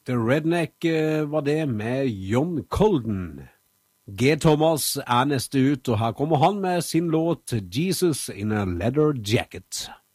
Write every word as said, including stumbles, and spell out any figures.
The Redneck var det med John Colden. G. Thomas er neste ut, og her kommer han med sin låt Jesus in a Leather Jacket.